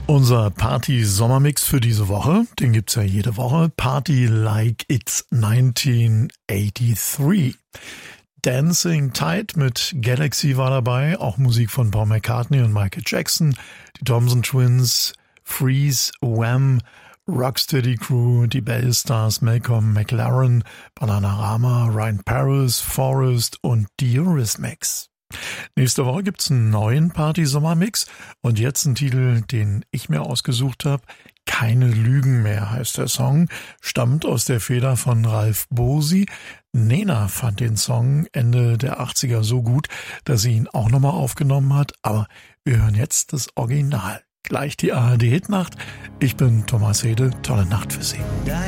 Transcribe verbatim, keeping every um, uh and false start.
Unser Party-Sommermix für diese Woche, den gibt's ja jede Woche. Party Like It's neunzehnhundertdreiundachtzig. Dancing Tight mit Galaxy war dabei, auch Musik von Paul McCartney und Michael Jackson, die Thompson Twins, Freeze, Wham, Rocksteady Crew, die Bell Stars, Malcolm McLaren, Bananarama, Ryan Paris, Forrest und die Eurythmics. Nächste Woche gibt's einen neuen Party-Sommermix und jetzt ein Titel, den ich mir ausgesucht habe. Keine Lügen mehr heißt der Song, stammt aus der Feder von Ralf Bosi. Nena fand den Song Ende der achtziger so gut, dass sie ihn auch nochmal aufgenommen hat, aber wir hören jetzt das Original. Gleich die A R D-Hitnacht. Ich bin Thomas Hede, tolle Nacht für Sie.